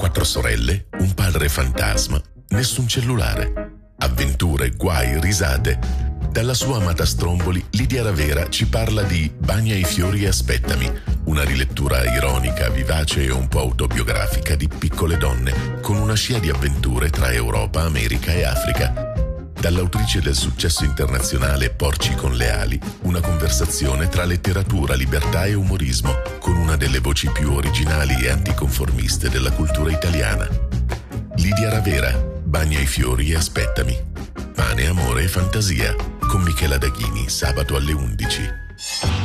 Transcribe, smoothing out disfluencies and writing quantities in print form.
4 sorelle, un padre fantasma, nessun cellulare. Avventure, guai, risate. Dalla sua amata Stromboli, Lidia Ravera ci parla di Bagna i fiori e aspettami, una rilettura ironica, vivace e un po' autobiografica di Piccole donne, con una scia di avventure tra Europa, America e Africa. Dall'autrice del successo internazionale Porci con le ali, una conversazione tra letteratura, libertà e umorismo, con una delle voci più originali e anticonformiste della cultura italiana. Lidia Ravera, Bagna i fiori e aspettami. Pane, amore e fantasia, con Michela Daghini, sabato alle 11.